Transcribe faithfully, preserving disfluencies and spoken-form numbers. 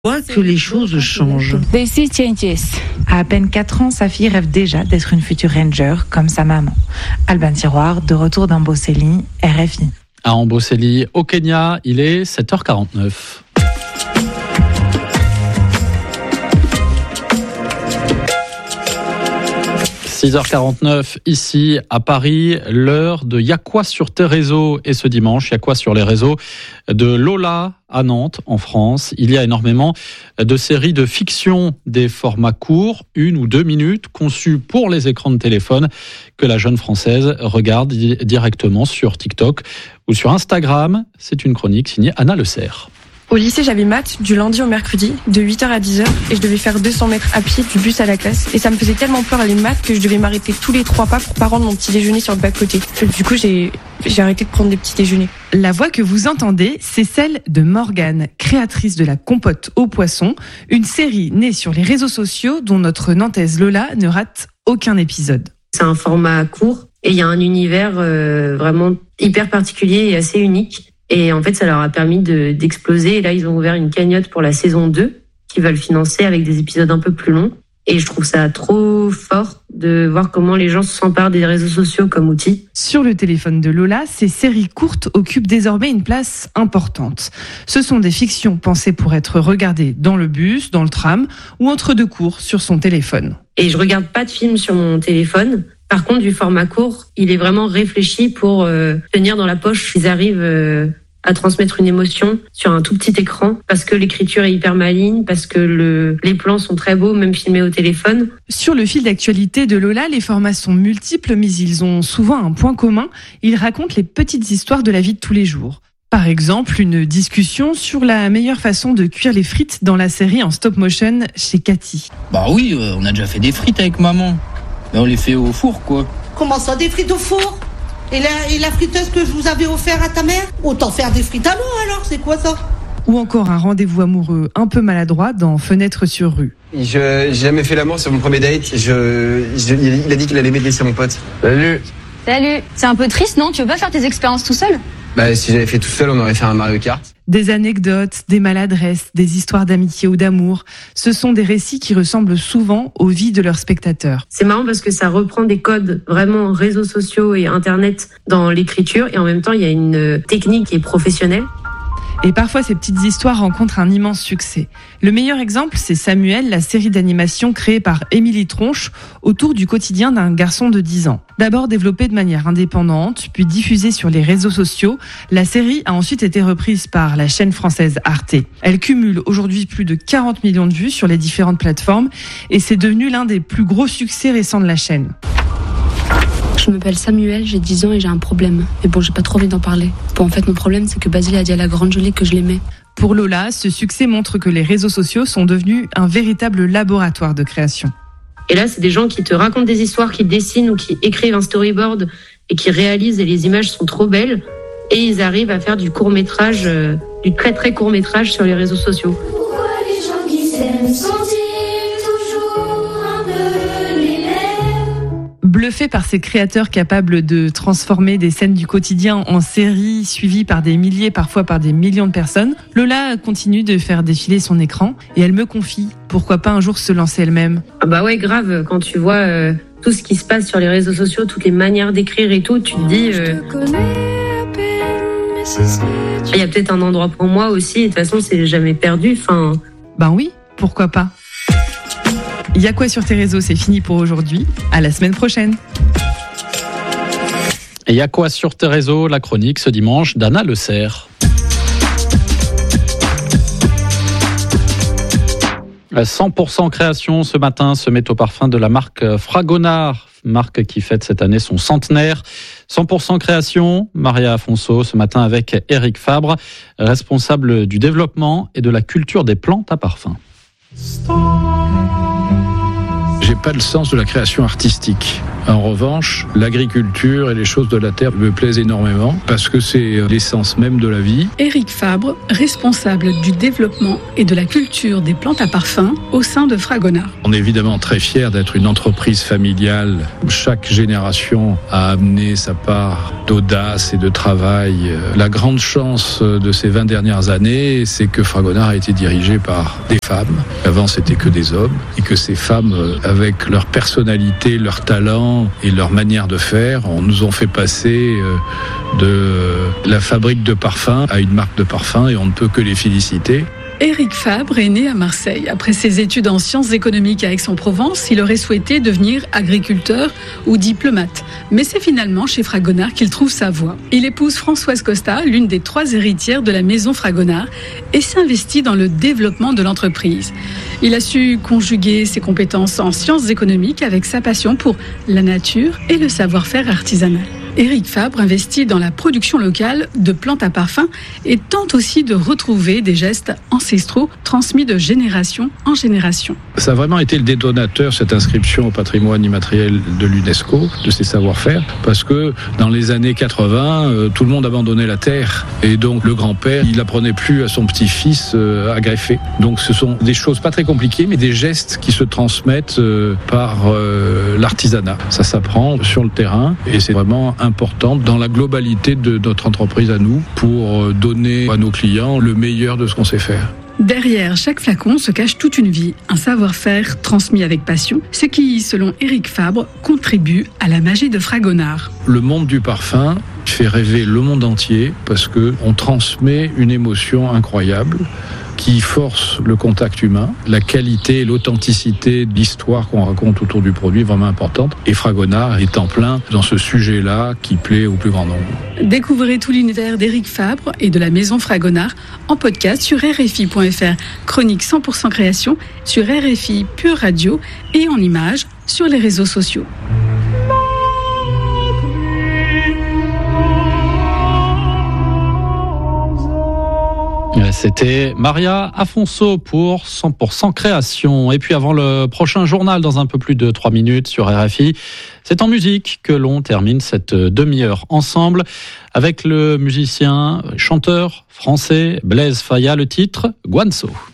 voit que les choses changent. À à peine quatre ans, sa fille rêve déjà d'être une future ranger comme sa maman. Alban Tiroir, de retour d'Amboseli, R F I. À Amboseli, au Kenya, il est sept heures quarante-neuf. six heures quarante-neuf ici à Paris, l'heure de Y'a quoi sur tes réseaux, et ce dimanche, Y'a quoi sur les réseaux de Lola à Nantes en France. Il y a énormément de séries de fiction, des formats courts, une ou deux minutes, conçus pour les écrans de téléphone que la jeune Française regarde directement sur TikTok ou sur Instagram. C'est une chronique signée Anna Le Serre. Au lycée, j'avais maths du lundi au mercredi, de huit heures à dix heures, et je devais faire deux cents mètres à pied du bus à la classe. Et ça me faisait tellement peur les maths que je devais m'arrêter tous les trois pas pour pas rendre mon petit déjeuner sur le bas-côté. Du coup, j'ai, j'ai arrêté de prendre des petits déjeuners. La voix que vous entendez, c'est celle de Morgane, créatrice de la compote aux poissons, une série née sur les réseaux sociaux dont notre Nantaise Lola ne rate aucun épisode. C'est un format court et il y a un univers euh, vraiment hyper particulier et assez unique. Et en fait, ça leur a permis de, d'exploser. Et là, ils ont ouvert une cagnotte pour la saison deux, qu'ils veulent financer avec des épisodes un peu plus longs. Et je trouve ça trop fort de voir comment les gens s'emparent des réseaux sociaux comme outil. Sur le téléphone de Lola, ces séries courtes occupent désormais une place importante. Ce sont des fictions pensées pour être regardées dans le bus, dans le tram ou entre deux cours sur son téléphone. Et je regarde pas de films sur mon téléphone. Par contre, du format court, il est vraiment réfléchi pour euh, tenir dans la poche. Ils arrivent euh, à transmettre une émotion sur un tout petit écran parce que l'écriture est hyper maligne, parce que le, les plans sont très beaux, même filmés au téléphone. Sur le fil d'actualité de Lola, les formats sont multiples, mais ils ont souvent un point commun. Ils racontent les petites histoires de la vie de tous les jours. Par exemple, une discussion sur la meilleure façon de cuire les frites dans la série en stop motion chez Cathy. Bah oui, euh, on a déjà fait des frites avec maman. Mais on les fait au four, quoi. Comment ça, des frites au four ? Et la, et la friteuse que je vous avais offert à ta mère ? Autant faire des frites à l'eau alors, c'est quoi ça ? Ou encore un rendez-vous amoureux un peu maladroit dans Fenêtre sur rue. Je, j'ai jamais fait l'amour sur mon premier date. Je, je, il a dit qu'il allait m'aider, c'est mon pote. Salut. Salut. C'est un peu triste, non ? Tu veux pas faire tes expériences tout seul ? Bah, si j'avais fait tout seul, on aurait fait un Mario Kart. Des anecdotes, des maladresses, des histoires d'amitié ou d'amour. Ce sont des récits qui ressemblent souvent aux vies de leurs spectateurs. C'est marrant parce que ça reprend des codes vraiment réseaux sociaux et internet dans l'écriture. Et en même temps, il y a une technique qui est professionnelle. Et parfois, ces petites histoires rencontrent un immense succès. Le meilleur exemple, c'est Samuel, la série d'animation créée par Émilie Tronche autour du quotidien d'un garçon de dix ans. D'abord développée de manière indépendante, puis diffusée sur les réseaux sociaux, la série a ensuite été reprise par la chaîne française Arte. Elle cumule aujourd'hui plus de quarante millions de vues sur les différentes plateformes et c'est devenu l'un des plus gros succès récents de la chaîne. Je m'appelle Samuel, j'ai dix ans et j'ai un problème. Mais bon, j'ai pas trop envie d'en parler. Bon, en fait, mon problème, c'est que Basile a dit à la grande jolie que je l'aimais. Pour Lola, ce succès montre que les réseaux sociaux sont devenus un véritable laboratoire de création. Et là, c'est des gens qui te racontent des histoires, qui dessinent ou qui écrivent un storyboard et qui réalisent, et les images sont trop belles. Et ils arrivent à faire du court-métrage, euh, du très très court-métrage sur les réseaux sociaux. Pourquoi les gens qui s'aiment sont-ils toujours un peu les mêmes ? Bluffé par ces créateurs capables de transformer des scènes du quotidien en séries suivies par des milliers, parfois par des millions de personnes, Lola continue de faire défiler son écran et elle me confie, pourquoi pas un jour se lancer elle-même. Ah bah ouais, grave, quand tu vois euh, tout ce qui se passe sur les réseaux sociaux, toutes les manières d'écrire et tout, tu te dis... Euh, il y a peut-être un endroit pour moi aussi, et de toute façon, c'est jamais perdu. Enfin... Ben oui, pourquoi pas. Y'a quoi sur tes réseaux, c'est fini pour aujourd'hui. À la semaine prochaine. Et Y'a quoi sur tes réseaux, la chronique ce dimanche d'Anna Le Serre. cent pour cent création ce matin se met au parfum de la marque Fragonard, marque qui fête cette année son centenaire. cent pour cent création, Maria Afonso ce matin avec Eric Fabre, responsable du développement et de la culture des plantes à parfum. J'ai pas le sens de la création artistique. En revanche, l'agriculture et les choses de la terre me plaisent énormément parce que c'est l'essence même de la vie. Éric Fabre, responsable du développement et de la culture des plantes à parfum au sein de Fragonard. On est évidemment très fiers d'être une entreprise familiale. Chaque génération a amené sa part d'audace et de travail. La grande chance de ces vingt dernières années, c'est que Fragonard a été dirigé par des femmes. Avant, c'était que des hommes. Et que ces femmes, avec leur personnalité, leur talent et leur manière de faire, on nous ont fait passer de la fabrique de parfums à une marque de parfums et on ne peut que les féliciter. Éric Fabre est né à Marseille. Après ses études en sciences économiques à Aix-en-Provence, il aurait souhaité devenir agriculteur ou diplomate. Mais c'est finalement chez Fragonard qu'il trouve sa voie. Il épouse Françoise Costa, l'une des trois héritières de la maison Fragonard, et s'investit dans le développement de l'entreprise. Il a su conjuguer ses compétences en sciences économiques avec sa passion pour la nature et le savoir-faire artisanal. Éric Fabre investit dans la production locale de plantes à parfum et tente aussi de retrouver des gestes ancestraux transmis de génération en génération. Ça a vraiment été le détonateur, cette inscription au patrimoine immatériel de l'UNESCO, de ses savoir-faire, parce que dans les années quatre-vingts, euh, tout le monde abandonnait la terre et donc le grand-père, il apprenait plus à son petit-fils euh, à greffer. Donc ce sont des choses pas très compliquées, mais des gestes qui se transmettent euh, par euh, l'artisanat. Ça s'apprend sur le terrain et c'est vraiment importante dans la globalité de notre entreprise à nous pour donner à nos clients le meilleur de ce qu'on sait faire. Derrière chaque flacon se cache toute une vie, un savoir-faire transmis avec passion, ce qui, selon Éric Fabre, contribue à la magie de Fragonard. Le monde du parfum fait rêver le monde entier parce qu'on transmet une émotion incroyable qui force le contact humain. La qualité et l'authenticité de l'histoire qu'on raconte autour du produit est vraiment importante. Et Fragonard est en plein dans ce sujet-là qui plaît au plus grand nombre. Découvrez tout l'univers d'Éric Fabre et de la maison Fragonard en podcast sur R F I point F R. Chronique cent pour cent création sur R F I Pure Radio et en images sur les réseaux sociaux. C'était Maria Afonso pour cent pour cent création. Et puis avant le prochain journal dans un peu plus de trois minutes sur R F I, c'est en musique que l'on termine cette demi-heure ensemble avec le musicien, chanteur français Blaise Faya, le titre Guanso.